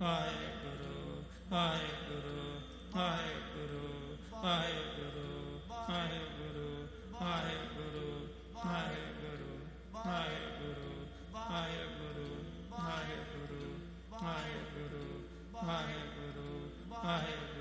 Waheguru Waheguru Waheguru Waheguru Waheguru Waheguru Waheguru Waheguru Waheguru Waheguru Waheguru Waheguru Waheguru